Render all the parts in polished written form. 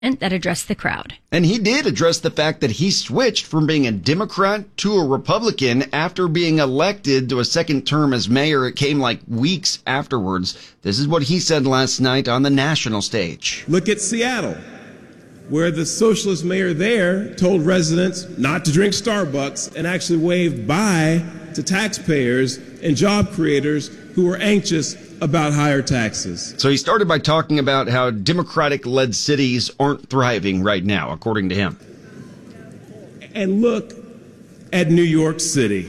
And that addressed the crowd. And he did address the fact that he switched from being a Democrat to a Republican after being elected to a second term as mayor. It came like weeks afterwards. This is what he said last night on the national stage. Look at Seattle, where the socialist mayor there told residents not to drink Starbucks and actually waved bye to taxpayers and job creators who were anxious about higher taxes. So he started by talking about how Democratic-led cities aren't thriving right now, according to him. And look at New York City,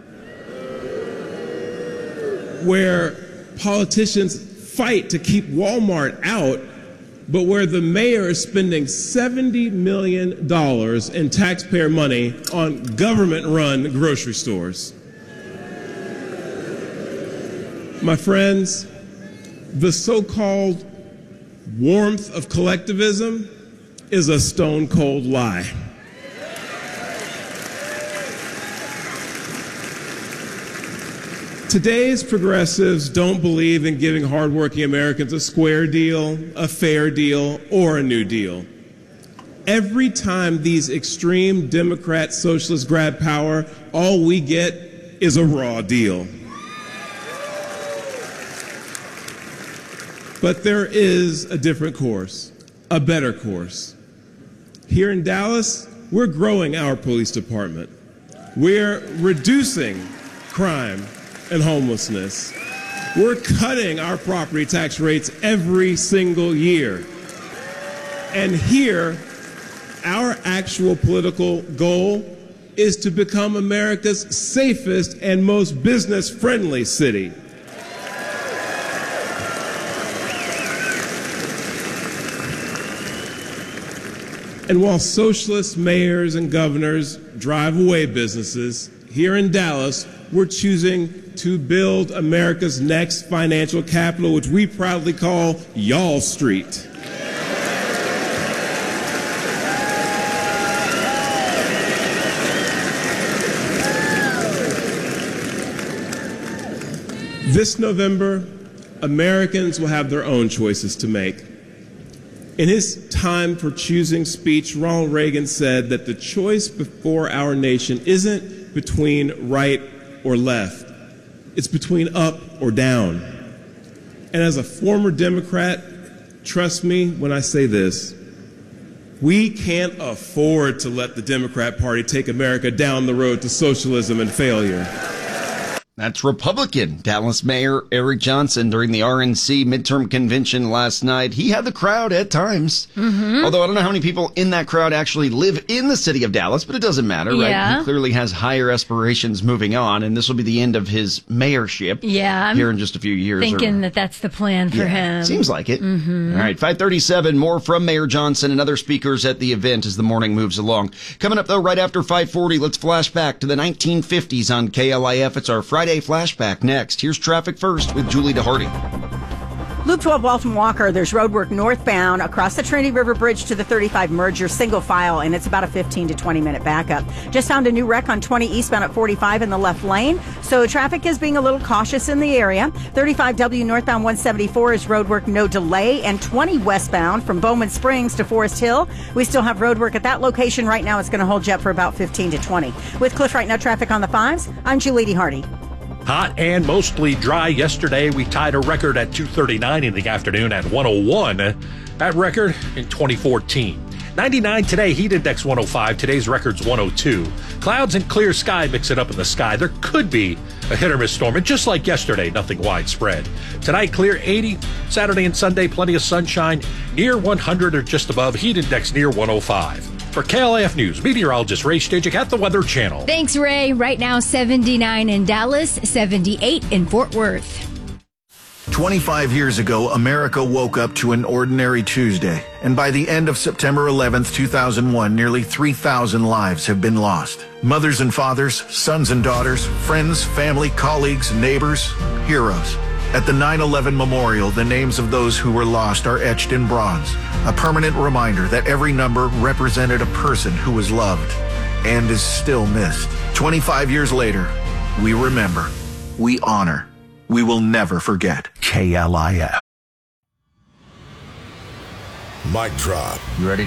where politicians fight to keep Walmart out, but where the mayor is spending $70 million in taxpayer money on government-run grocery stores. My friends, the so-called warmth of collectivism is a stone-cold lie. Today's progressives don't believe in giving hardworking Americans a square deal, a fair deal, or a new deal. Every time these extreme Democrat socialists grab power, all we get is a raw deal. But there is a different course, a better course. Here in Dallas, we're growing our police department. We're reducing crime and homelessness. We're cutting our property tax rates every single year. And here, our actual political goal is to become America's safest and most business-friendly city. And while socialist mayors and governors drive away businesses, here in Dallas, we're choosing to build America's next financial capital, which we proudly call Y'all Street. This November, Americans will have their own choices to make. In his time for choosing speech, Ronald Reagan said that the choice before our nation isn't between right or left. It's between up or down. And as a former Democrat, trust me when I say this, we can't afford to let the Democrat Party take America down the road to socialism and failure. That's Republican Dallas Mayor Eric Johnson during the RNC midterm convention last night. He had the crowd at times. Although I don't know how many people in that crowd actually live in the city of Dallas, but it doesn't matter, right? He clearly has higher aspirations moving on, and this will be the end of his mayorship here in just a few years. Thinking that that's the plan for him. Seems like it. All right, 5:37, more from Mayor Johnson and other speakers at the event as the morning moves along. Coming up, though, right after 5:40, let's flash back to the 1950s on KLIF. It's our Friday flashback next. Here's traffic first with Julie DeHardy. Loop 12 Walton Walker, there's road work northbound across the Trinity River Bridge to the 35 merger, single file, and it's about a 15 to 20 minute backup. Just found a new wreck on 20 eastbound at 45 in the left lane, so traffic is being a little cautious in the area. 35W northbound 174 is road work, no delay, and 20 westbound from Bowman Springs to Forest Hill. We still have road work at that location right now. It's going to hold you up for about 15 to 20. With Cliff Right Now traffic on the 5s, I'm Julie DeHardy. Hot and mostly dry yesterday. We tied a record at 2:39 in the afternoon at 101. That record in 2014. 99 today, heat index 105. Today's record's 102. Clouds and clear sky mix it up in the sky. There could be a hit or miss storm, and just like yesterday, nothing widespread. Tonight, clear 80. Saturday and Sunday, plenty of sunshine. Near 100 or just above. Heat index near 105. For KLIF News, meteorologist Ray Stajic at the Weather Channel. Thanks, Ray. Right now, 79 in Dallas, 78 in Fort Worth. 25 years ago, America woke up to an ordinary Tuesday. And by the end of September 11th, 2001, nearly 3,000 lives have been lost. Mothers and fathers, sons and daughters, friends, family, colleagues, neighbors, heroes. At the 9/11 Memorial, the names of those who were lost are etched in bronze, a permanent reminder that every number represented a person who was loved and is still missed. 25 years later, we remember, we honor, we will never forget. KLIF. Mic drop. You ready?